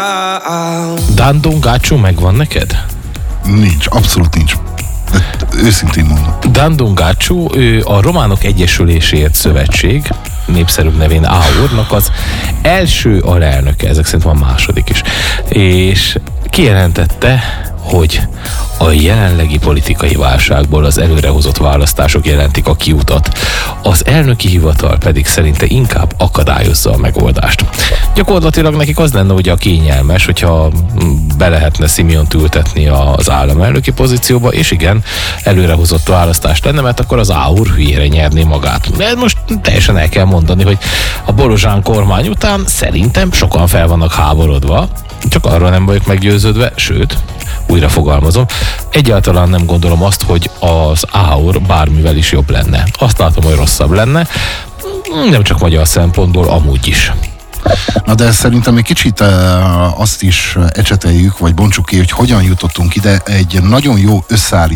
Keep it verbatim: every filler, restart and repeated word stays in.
Dandong Gácsú megvan neked? Nincs, abszolút nincs. De őszintén mondom. Dandong Gácsú, ő a Románok Egyesüléséért Szövetség, népszerűbb nevén á o er-nak az első alelnöke, ezek szerint van második is. És kijelentette, hogy a jelenlegi politikai válságból az előrehozott választások jelentik a kiutat. Az elnöki hivatal pedig szerinte inkább akadályozza a megoldást. Gyakorlatilag nekik az lenne ugye a kényelmes, hogyha be lehetne Simeont ültetni az államelnöki pozícióba, és igen, előrehozott választás lenne, mert akkor az á o er hülyére nyerné magát. De most teljesen el kell mondani, hogy a Bolozsán kormány után szerintem sokan fel vannak háborodva, csak arról nem vagyok meggyőződve, sőt, újra fogalmazom, egyáltalán nem gondolom azt, hogy az á o er bármivel is jobb lenne. Azt látom, hogy rosszabb lenne, nem csak magyar szempontból, amúgy is. Na de szerintem egy kicsit uh, azt is ecseteljük, vagy bontsuk ki, hogy hogyan jutottunk ide. Egy nagyon jó összeállítás